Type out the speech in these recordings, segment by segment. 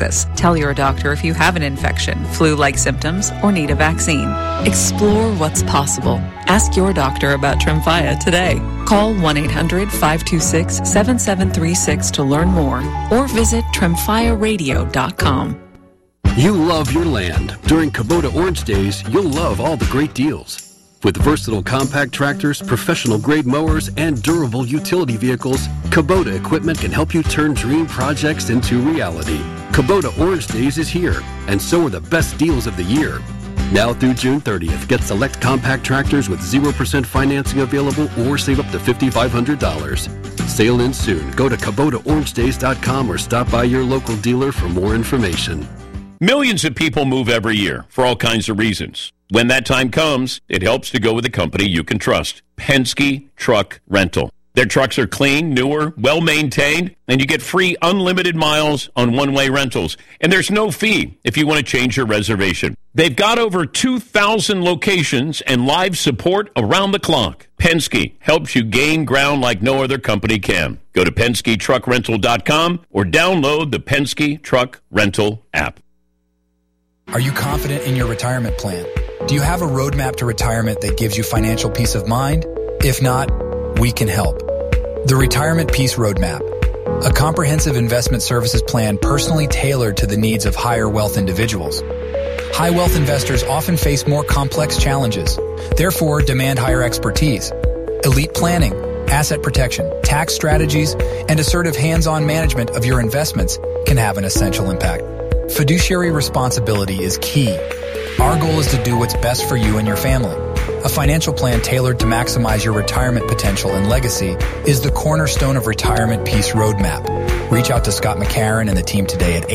prophylaxis. Tell your doctor if you have an infection, flu-like symptoms, or need a vaccine. Explore what's possible. Ask your doctor about Tremfya today. Call 1-800-526-7736 to learn more or visit TremfyaRadio.com. You love your land. During Kubota Orange Days, you'll love all the great deals. With versatile compact tractors, professional-grade mowers, and durable utility vehicles, Kubota equipment can help you turn dream projects into reality. Kubota Orange Days is here, and so are the best deals of the year. Now through June 30th, get select compact tractors with 0% financing available or save up to $5,500. Sale ends soon. Go to KubotaOrangeDays.com or stop by your local dealer for more information. Millions of people move every year for all kinds of reasons. When that time comes, it helps to go with a company you can trust. Penske Truck Rental. Their trucks are clean, newer, well-maintained, and you get free unlimited miles on one-way rentals. And there's no fee if you want to change your reservation. They've got over 2,000 locations and live support around the clock. Penske helps you gain ground like no other company can. Go to PenskeTruckRental.com or download the Penske Truck Rental app. Are you confident in your retirement plan? Do you have a roadmap to retirement that gives you financial peace of mind? If not, we can help. The Retirement Peace Roadmap, a comprehensive investment services plan personally tailored to the needs of higher wealth individuals. High wealth investors often face more complex challenges, therefore demand higher expertise. Elite planning, asset protection, tax strategies, and assertive hands-on management of your investments can have an essential impact. Fiduciary responsibility is key. Our goal is to do what's best for you and your family. A financial plan tailored to maximize your retirement potential and legacy is the cornerstone of Retirement Peace Roadmap. Reach out to Scott McCarron and the team today at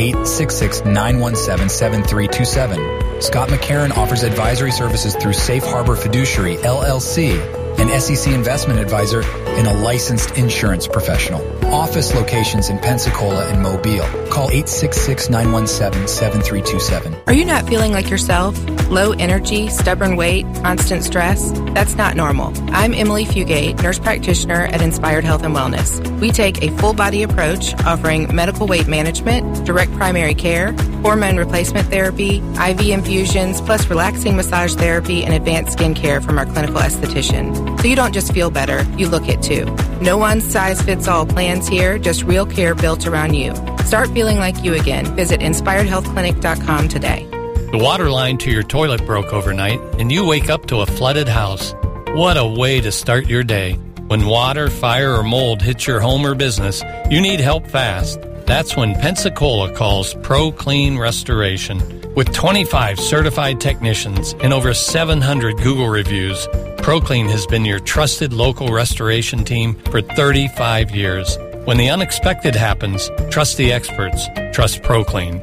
866-917-7327. Scott McCarron offers advisory services through Safe Harbor Fiduciary, LLC, an SEC investment advisor and a licensed insurance professional. Office locations in Pensacola and Mobile. Call 866-917-7327. Are you not feeling like yourself? Low energy, stubborn weight, constant stress? That's not normal. I'm Emily Fugate, nurse practitioner at Inspired Health and Wellness. We take a full-body approach offering medical weight management, direct primary care, hormone replacement therapy, IV infusions, plus relaxing massage therapy and advanced skin care from our clinical esthetician. So you don't just feel better, you look it too. No one-size-fits-all plans here, just real care built around you. Start feeling like you again. Visit InspiredHealthClinic.com today. The water line to your toilet broke overnight, and you wake up to a flooded house. What a way to start your day. When water, fire, or mold hits your home or business, you need help fast. That's when Pensacola calls ProClean Restoration. With 25 certified technicians and over 700 Google reviews, ProClean has been your trusted local restoration team for 35 years. When the unexpected happens, trust the experts. Trust ProClean.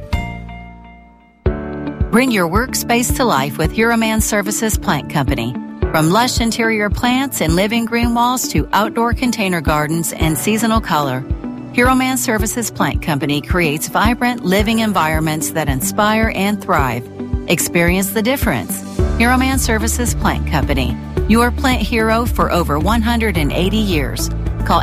Bring your workspace to life with Hero Man Services Plant Company. From lush interior plants and living green walls to outdoor container gardens and seasonal color, Hero Man Services Plant Company creates vibrant living environments that inspire and thrive. Experience the difference. Hero Man Services Plant Company, your plant hero for over 180 years. Call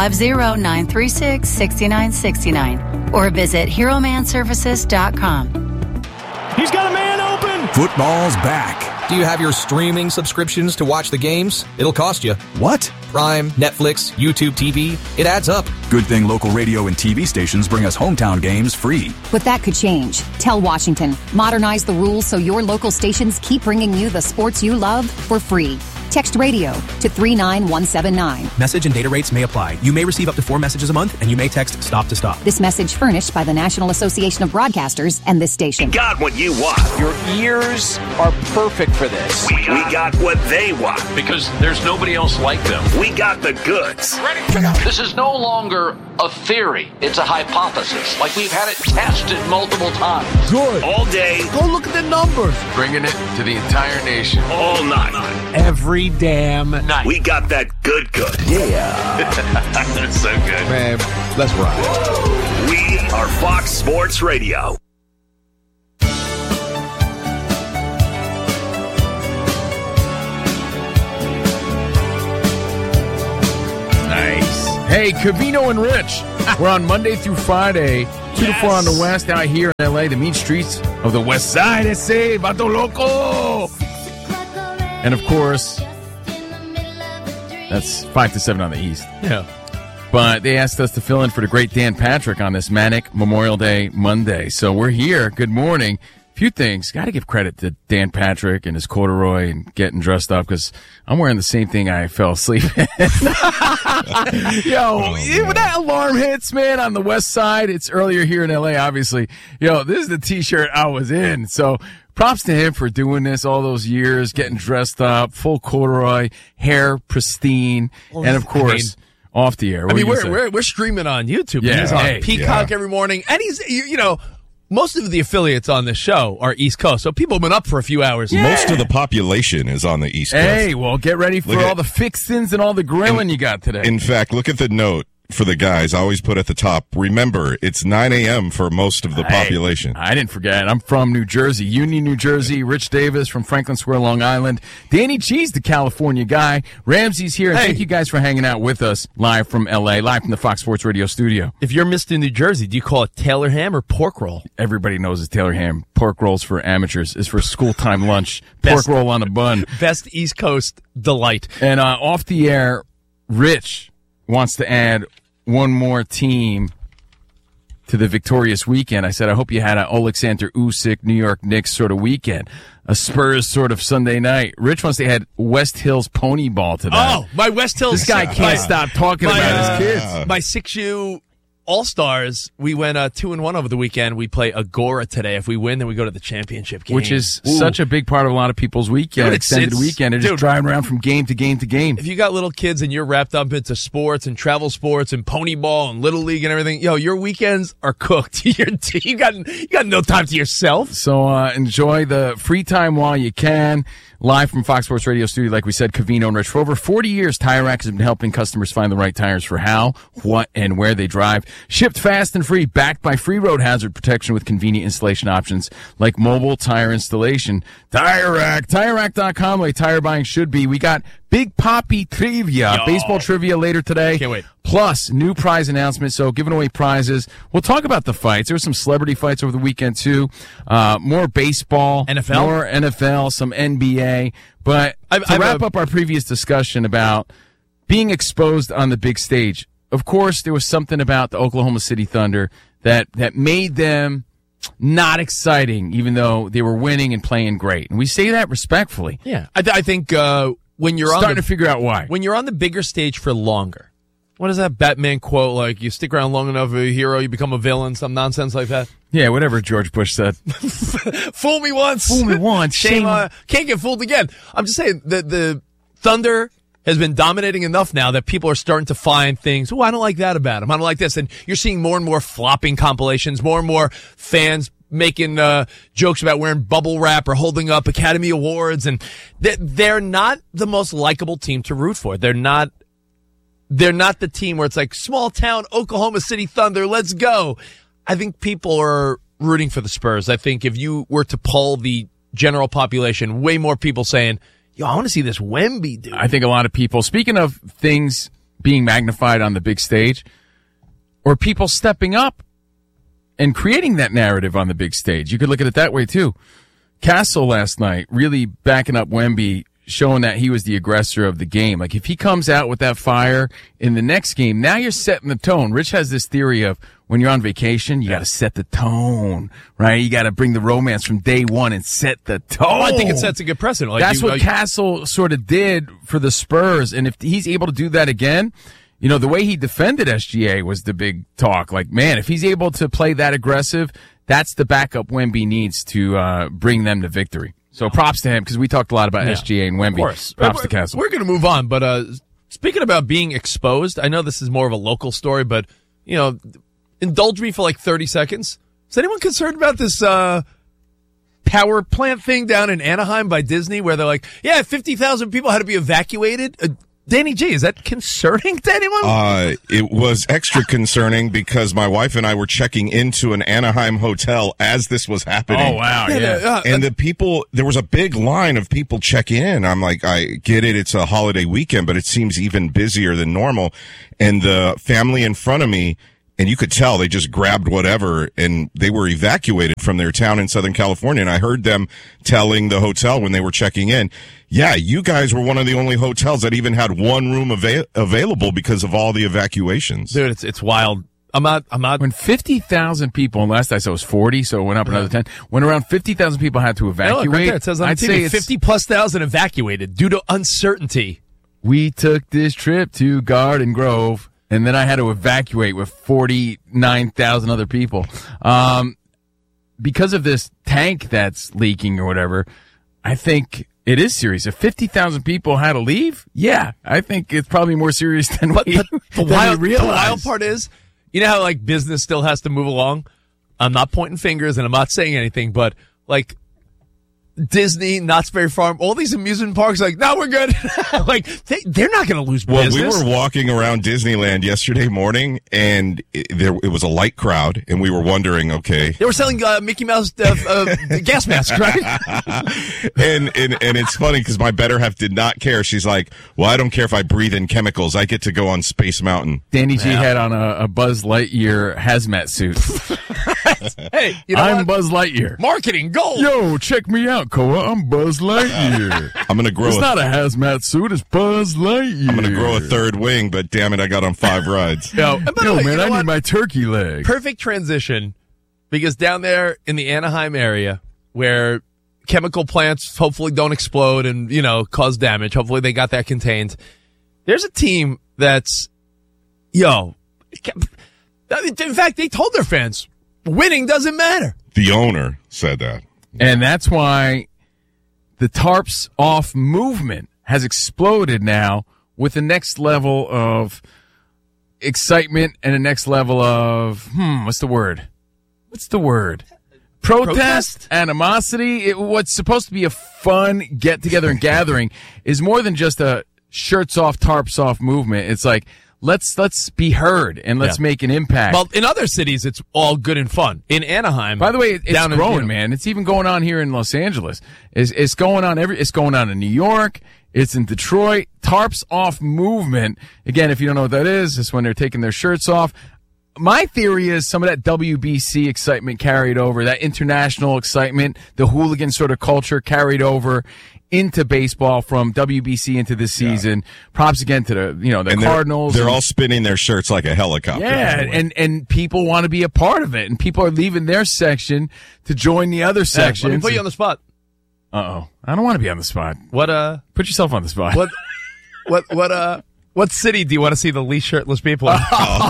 850-936-6969 or visit HeroManServices.com. He's got a man open! Football's back. Do you have your streaming subscriptions to watch the games? It'll cost you. What? Prime, Netflix, YouTube TV. It adds up. Good thing local radio and TV stations bring us hometown games free. But that could change. Tell Washington. Modernize the rules so your local stations keep bringing you the sports you love for free. Text radio to 39179. Message and data rates may apply. You may receive up to 4 messages a month, and you may text stop to stop. This message furnished by the National Association of Broadcasters and this station. You got what you want. Your ears are perfect for this. We got what they want. Because there's nobody else like them. We got the goods. Ready? This is no longer a theory. It's a hypothesis. Like we've had it tested multiple times. Good. All day. Go look at the numbers. Bringing it to the entire nation. All night. Every damn night. We got that good. Yeah. That's so good. Man, let's rock. We are Fox Sports Radio. Nice. Hey, Covino and Rich. We're on Monday through Friday, 2 to 4 on the West, out here in L.A., the mean streets of the West Side. Ese, Vato Loco! And, of course, that's 5 to 7 on the East. Yeah. But they asked us to fill in for the great Dan Patrick on this manic Memorial Day Monday. So we're here. Good morning. Few things. Got to give credit to Dan Patrick and his corduroy and getting dressed up because I'm wearing the same thing I fell asleep in. When that alarm hits, man, on the West Side, it's earlier here in L.A., obviously. This is the T-shirt I was in. So props to him for doing this all those years, getting dressed up, full corduroy, hair pristine, and, of course, off the air. We're streaming on YouTube. Yeah, he's on Peacock every morning. And he's, most of the affiliates on the show are East Coast, so people have been up for a few hours. Yeah. Most of the population is on the East Coast. Hey, well, get ready for all the fixins and all the grilling you got today. In fact, look at the note for the guys. I always put at the top, remember, it's 9 a.m. for most of the population. I didn't forget. I'm from New Jersey, Union, New Jersey. Rich Davis from Franklin Square, Long Island. Danny G's the California guy. Ramsey's here. And thank you guys for hanging out with us live from L.A., live from the Fox Sports Radio studio. If you're Mr. New Jersey, do you call it Taylor ham or pork roll? Everybody knows it's Taylor ham. Pork rolls for amateurs. It's for school-time lunch. Pork roll on a bun. Best East Coast delight. And off the air, Rich wants to add one more team to the victorious weekend. I said, I hope you had an Oleksandr Usyk, New York Knicks sort of weekend, a Spurs sort of Sunday night. Rich wants to add West Hills pony ball to that. Oh, my West Hills. This guy can't stop talking about his kids. My 6U All-Stars, we went 2-1 over the weekend. We play Agora today. If we win, then we go to the championship game. Which is such a big part of a lot of people's weekend, extended weekend. They're just driving around from game to game to game. If you got little kids and you're wrapped up into sports and travel sports and pony ball and Little League and everything, your weekends are cooked. You got no time to yourself. So enjoy the free time while you can. Live from Fox Sports Radio studio, like we said, Covino and Rich. For over 40 years, Tire Rack has been helping customers find the right tires for how, what, and where they drive. Shipped fast and free, backed by free road hazard protection with convenient installation options like mobile tire installation. Tire Rack, TireRack.com, like tire buying should be. We got Big Papi Trivia, baseball trivia later today. Can't wait. Plus, new prize announcement, so giving away prizes. We'll talk about the fights. There were some celebrity fights over the weekend, too. More baseball. NFL? More NFL, some NBA. But to wrap up our previous discussion about being exposed on the big stage, of course, there was something about the Oklahoma City Thunder that made them not exciting, even though they were winning and playing great. And we say that respectfully. Yeah. I think when you're starting to figure out why. When you're on the bigger stage for longer. What is that Batman quote? Like, you stick around long enough, a hero, you become a villain, some nonsense like that? Yeah, whatever George Bush said. Fool me once. Fool me once. Shame. Can't get fooled again. I'm just saying, the Thunder has been dominating enough now that people are starting to find things. Oh, I don't like that about him. I don't like this. And you're seeing more and more flopping compilations, more and more fans making jokes about wearing bubble wrap or holding up Academy Awards. And they're not the most likable team to root for. They're not the team where it's like, small town Oklahoma City Thunder, let's go. I think people are rooting for the Spurs. I think if you were to poll the general population, way more people saying, yo, I want to see this Wemby dude. I think a lot of people, speaking of things being magnified on the big stage, or people stepping up and creating that narrative on the big stage. You could look at it that way, too. Castle last night really backing up Wemby, showing that he was the aggressor of the game. Like, if he comes out with that fire in the next game, now you're setting the tone. Rich has this theory of when you're on vacation, you got to set the tone, right? You got to bring the romance from day one and set the tone. Well, I think it sets a good precedent. Like that's what Castle sort of did for the Spurs. And if he's able to do that again, you know, the way he defended SGA was the big talk. Like, man, if he's able to play that aggressive, that's the backup Wemby needs to bring them to victory. So props to him, because we talked a lot about SGA and Wemby. Of course. Props to Castle. We're going to move on, but speaking about being exposed, I know this is more of a local story, but, you know, indulge me for like 30 seconds. Is anyone concerned about this power plant thing down in Anaheim by Disney where they're like, yeah, 50,000 people had to be evacuated? Danny G, is that concerning to anyone? It was extra concerning because my wife and I were checking into an Anaheim hotel as this was happening. Oh, wow, yeah. And the people, there was a big line of people checking in. I'm like, I get it, it's a holiday weekend, but it seems even busier than normal. And the family in front of me and you could tell they just grabbed whatever, and they were evacuated from their town in Southern California. And I heard them telling the hotel when they were checking in, yeah, you guys were one of the only hotels that even had one room available because of all the evacuations. Dude, it's wild. I'm not. When 50,000 people, and last I saw it was 40, so it went up another 10. When around 50,000 people had to evacuate, Right there, it says on I'd TV, say 50,000+ evacuated due to uncertainty. We took this trip to Garden Grove, and then I had to evacuate with 49,000 other people. Because of this tank that's leaking or whatever, I think it is serious. If 50,000 people had to leave, yeah, I think it's probably more serious than the we realize. The wild part is, you know how like business still has to move along? I'm not pointing fingers and I'm not saying anything, but like Disney, Knott's Berry Farm, all these amusement parks, like, no, we're good. Like, they're not going to lose business. Well, we were walking around Disneyland yesterday morning, and it was a light crowd, and we were wondering, okay. They were selling Mickey Mouse gas masks, right? and it's funny because my better half did not care. She's like, well, I don't care if I breathe in chemicals. I get to go on Space Mountain. Danny G had on a Buzz Lightyear hazmat suit. Hey, you know I'm what? Buzz Lightyear. Marketing gold. Yo, check me out, Koa. I'm Buzz Lightyear. I'm going to grow It's not a hazmat suit. It's Buzz Lightyear. I'm going to grow a third wing, but damn it, I got on 5 rides. Yo, man, I need my turkey leg. Perfect transition, because down there in the Anaheim area where chemical plants hopefully don't explode and, you know, cause damage, hopefully they got that contained, there's a team that's, in fact, they told their fans, winning doesn't matter. The owner said that. And that's why the tarps off movement has exploded now with the next level of excitement and the next level of, what's the word? Protest? Animosity. What's supposed to be a fun get-together and gathering is more than just a shirts off, tarps off movement. It's like, let's be heard and let's make an impact. Well, in other cities, it's all good and fun. In Anaheim, by the way, it's growing, man. It's even going on here in Los Angeles. It's going on it's going on in New York. It's in Detroit. Tarps off movement. Again, if you don't know what that is, it's when they're taking their shirts off. My theory is some of that WBC excitement carried over, that international excitement, the hooligan sort of culture carried over into baseball from WBC into this season. Props again to the Cardinals. They're all spinning their shirts like a helicopter. Yeah, and people want to be a part of it, and people are leaving their section to join the other section. Let me put you on the spot. Uh-oh. I don't want to be on the spot. Put yourself on the spot. What city do you want to see the least shirtless people in?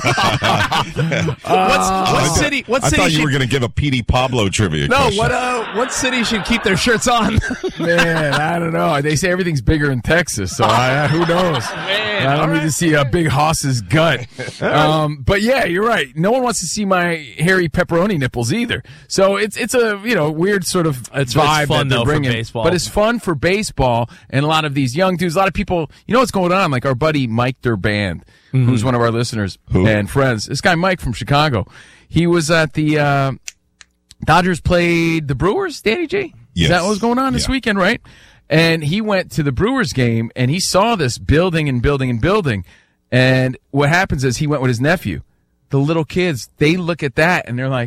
What city? I thought you were going to give a Petey Pablo trivia. No, question. what city should keep their shirts on? Man, I don't know. They say everything's bigger in Texas, so who knows? Man, I don't need to see a big Haas's gut. But yeah, you're right. No one wants to see my hairy pepperoni nipples either. So it's a weird sort of vibe fun, that they're bringing. for baseball. But it's fun for baseball, and a lot of these young dudes, a lot of people. You know what's going on? Like our buddy Mike Durband, who's one of our listeners and friends. This guy Mike from Chicago. He was at the Dodgers played the Brewers, Danny G? Yes. Is that what was going on this weekend, right? And he went to the Brewers game, and he saw this building and building and building. And what happens is he went with his nephew. The little kids, they look at that, and they're like,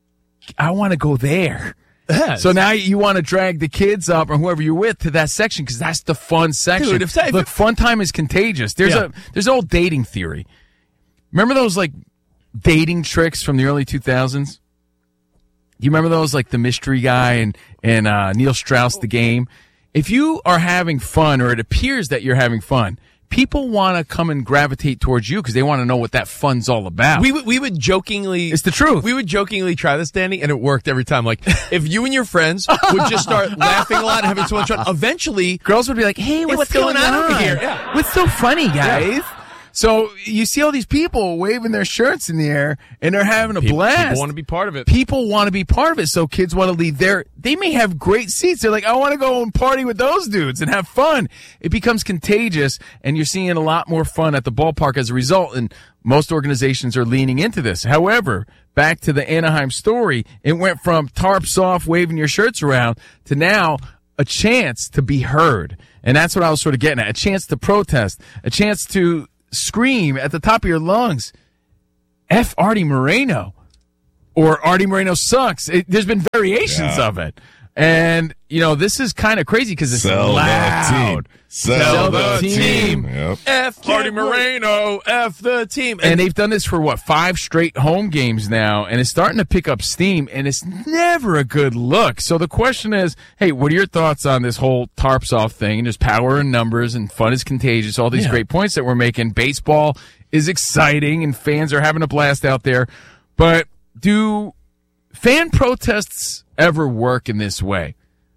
I want to go there. Yes. So now you want to drag the kids up or whoever you're with to that section because that's the fun section. Dude, look, fun time is contagious. There's an old dating theory. Remember those like dating tricks from the early 2000s? Do you remember those, like the mystery guy and Neil Strauss, The Game? If you are having fun, or it appears that you're having fun, people want to come and gravitate towards you because they want to know what that fun's all about. We would jokingly... It's the truth. We would jokingly try this, Danny, and it worked every time. Like, if you and your friends would just start laughing a lot and having so much fun, eventually... Girls would be like, hey, what's going on over here? Yeah. What's so funny, guys? Yeah. So you see all these people waving their shirts in the air, and they're having a blast. People want to be part of it. People want to be part of it, so kids want to leave there. They may have great seats. They're like, I want to go and party with those dudes and have fun. It becomes contagious, and you're seeing a lot more fun at the ballpark as a result, and most organizations are leaning into this. However, back to the Anaheim story, it went from tarps off, waving your shirts around, to now a chance to be heard. And that's what I was sort of getting at. A chance to protest, a chance to scream at the top of your lungs F. Artie Moreno or Artie Moreno sucks. There's been variations of it. And, this is kind of crazy because it's loud. Sell the team. Yep. F. Artie Moreno, F the team. And they've done this for, 5 straight home games now, and it's starting to pick up steam, and it's never a good look. So the question is, hey, what are your thoughts on this whole tarps off thing? And there's power in numbers, and fun is contagious, all these great points that we're making. Baseball is exciting, and fans are having a blast out there. But do fan protests ever work in this way?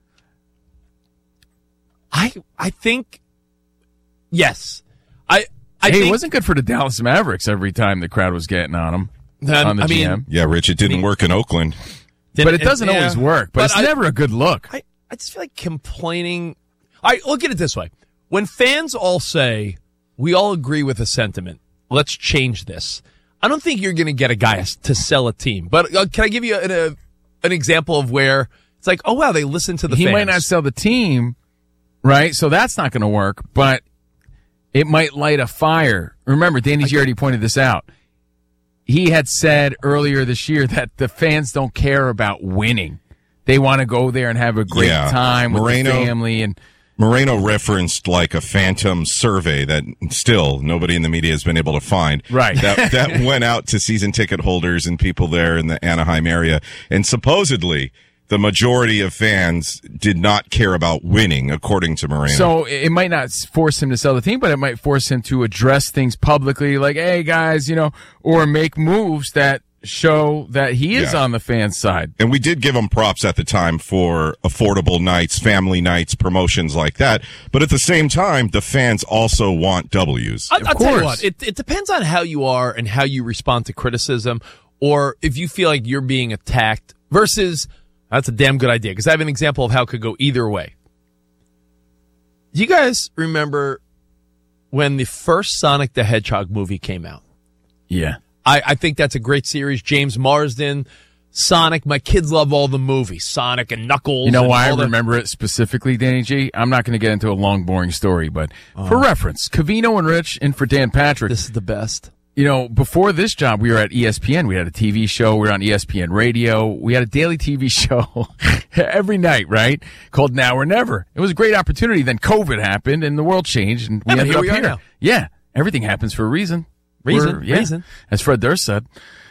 I think yes. I think it wasn't good for the Dallas Mavericks every time the crowd was getting on them. On the GM. Yeah, Rich, it didn't work in Oakland. But it doesn't always work. But it's never a good look. I just feel like complaining. Look at it this way. When fans all say, we all agree with a sentiment, let's change this, I don't think you're going to get a guy to sell a team. But can I give you an example of where it's like, oh, wow, they listen to the fans. He might not sell the team, right? So that's not going to work, but it might light a fire. Remember, Danny Girardi pointed this out. He had said earlier this year that the fans don't care about winning. They want to go there and have a great time with the family. And Moreno referenced like a phantom survey that still nobody in the media has been able to find. Right. That went out to season ticket holders and people there in the Anaheim area. And supposedly the majority of fans did not care about winning, according to Moreno. So it might not force him to sell the team, but it might force him to address things publicly like, hey, guys, or make moves that show that he is on the fan side. And we did give him props at the time for affordable nights, family nights, promotions like that. But at the same time, the fans also want W's. I'll tell you what, it depends on how you are and how you respond to criticism, or if you feel like you're being attacked versus... That's a damn good idea, because I have an example of how it could go either way. Do you guys remember when the first Sonic the Hedgehog movie came out? Yeah. I think that's a great series. James Marsden, Sonic. My kids love all the movies. Sonic and Knuckles. You know why I remember it specifically, Danny G? I'm not going to get into a long, boring story, but for reference, Covino and Rich in for Dan Patrick. This is the best. Before this job, we were at ESPN. We had a TV show. We were on ESPN Radio. We had a daily TV show every night, right? Called Now or Never. It was a great opportunity. Then COVID happened and the world changed and we ended up here. Now. Yeah. Everything happens for a reason. Reason. As Fred Durst said.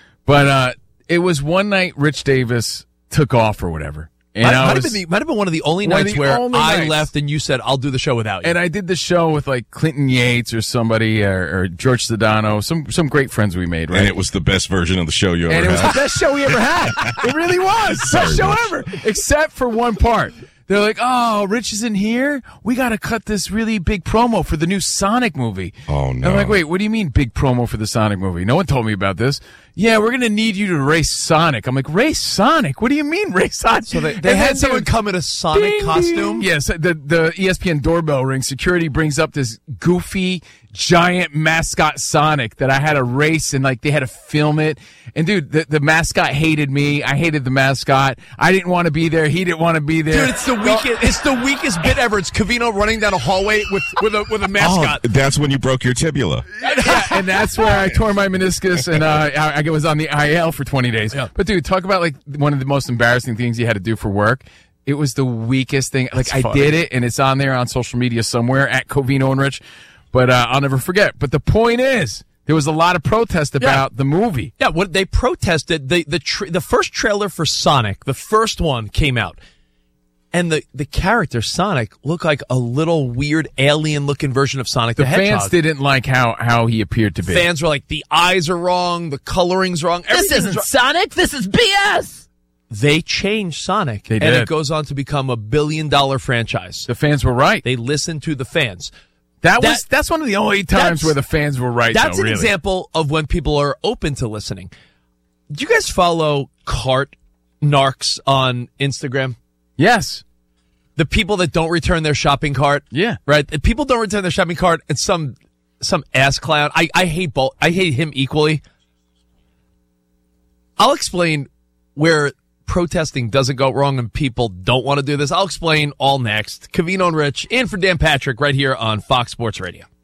But, it was one night Rich Davis took off or whatever. And might have been one of the only nights where I left and you said, I'll do the show without you. And I did the show with like Clinton Yates or somebody or George Sedano, some great friends we made, right? And it was the best version of the show you ever had. And it was the best show we ever had. It really was. Best show ever. Except for one part. They're like, oh, Rich isn't here? We got to cut this really big promo for the new Sonic movie. Oh, no. And I'm like, wait, what do you mean big promo for the Sonic movie? No one told me about this. Yeah, we're going to need you to race Sonic. I'm like, race Sonic? What do you mean race Sonic? So they had someone come in a Sonic costume? Yes, the ESPN doorbell rings. Security brings up this goofy, giant mascot Sonic that I had to race, and like they had to film it. And dude, the mascot hated me. I hated the mascot. I didn't want to be there. He didn't want to be there. Dude, it's the weakest bit ever. It's Covino running down a hallway with a mascot. Oh, that's when you broke your tibula. Yeah, and that's where I tore my meniscus, and I was on the IL for 20 days. Yeah. But dude, talk about like one of the most embarrassing things you had to do for work. It was the weakest thing. Like I did it, and it's on there on social media somewhere at Covino and Rich. But I'll never forget. But the point is, there was a lot of protest about the movie. Yeah, what they protested, the first trailer for Sonic, the first one came out. And the character, Sonic, looked like a little weird alien-looking version of Sonic the Hedgehog. The fans didn't like how he appeared to be. Fans were like, the eyes are wrong, the coloring's wrong. This isn't Sonic, this is BS! They changed Sonic, and it goes on to become a billion-dollar franchise. The fans were right. They listened to the fans. That's one of the only times where the fans were right. That's an example of when people are open to listening. Do you guys follow Cart Narcs on Instagram? Yes. The people that don't return their shopping cart. Yeah. Right? If people don't return their shopping cart, and some ass clown. I hate both. I hate him equally. I'll explain where protesting doesn't go wrong and people don't want to do this. I'll explain all next. Covino and Rich in for Dan Patrick right here on Fox Sports Radio.